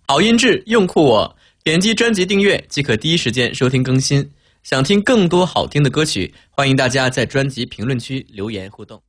好音质，用酷我，点击专辑订阅即可第一时间收听更新。想听更多好听的歌曲，欢迎大家在专辑评论区留言互动。